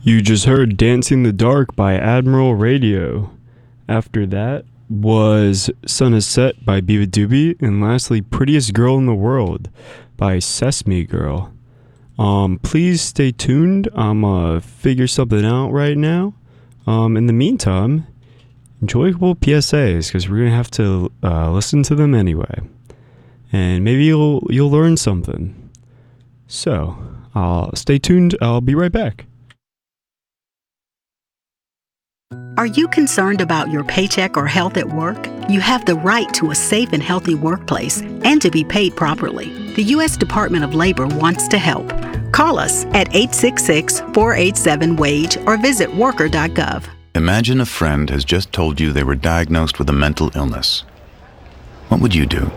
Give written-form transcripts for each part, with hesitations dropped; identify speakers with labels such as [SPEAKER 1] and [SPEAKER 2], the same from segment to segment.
[SPEAKER 1] You just heard Dancing in the Dark by Admiral Radio. After that was Sun Has Set by Biba Doobie. And lastly, Prettiest Girl in the World by Sesame Girl. Please stay tuned. I'm figure something out right now. In the meantime, enjoyable PSAs, because we're going to have to listen to them anyway. And maybe you'll learn something. So, stay tuned. I'll be right back.
[SPEAKER 2] Are you concerned about your paycheck or health at work? You have the right to a safe and healthy workplace and to be paid properly. The U.S. Department of Labor wants to help. Call us at 866-487-WAGE or visit worker.gov.
[SPEAKER 3] Imagine a friend has just told you they were diagnosed with a mental illness. What would you do?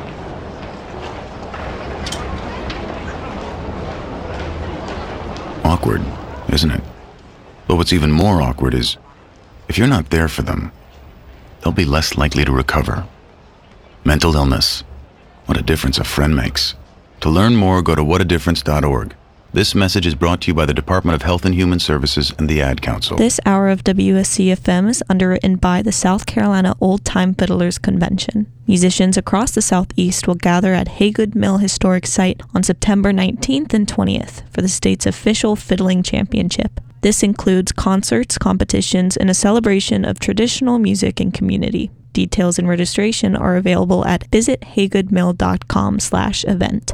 [SPEAKER 3] Awkward, isn't it? But what's even more awkward is, if you're not there for them, they'll be less likely to recover. Mental illness. What a difference a friend makes. To learn more, go to whatadifference.org. This message is brought to you by the Department of Health and Human Services and the Ad Council.
[SPEAKER 4] This hour of WSC-FM is underwritten by the South Carolina Old Time Fiddlers Convention. Musicians across the Southeast will gather at Haygood Mill Historic Site on September 19th and 20th for the state's official fiddling championship. This includes concerts, competitions, and a celebration of traditional music and community. Details and registration are available at visithaygoodmill.com/event.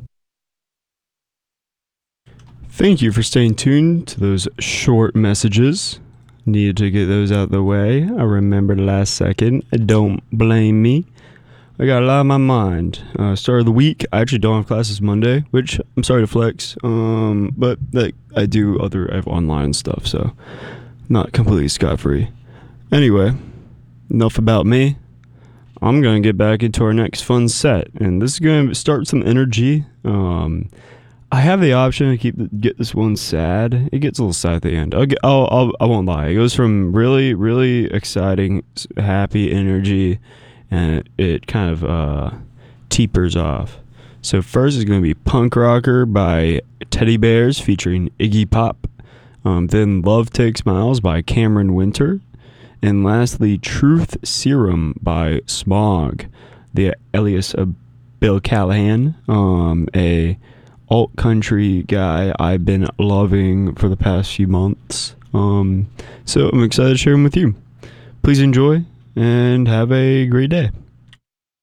[SPEAKER 1] Thank you for staying tuned to those short messages. Needed to get those out of the way. I remembered last second. Don't blame me. I got a lot on my mind. Start of the week. I actually don't have classes Monday, which I'm sorry to flex. But I have online stuff, so not completely scot-free. Anyway, enough about me. I'm gonna get back into our next fun set, and this is gonna start with some energy. I have the option to get this one sad. It gets a little sad at the end. I won't lie. It goes from really, really exciting, happy energy, and it kind of teepers off. So first is going to be Punk Rocker by Teddy Bears featuring Iggy Pop. Then Love Takes Miles by Cameron Winter. And lastly, Truth Serum by Smog, the alias of Bill Callahan, a alt country guy I've been loving for the past few months. So I'm excited to share them with you. Please enjoy and have a great day.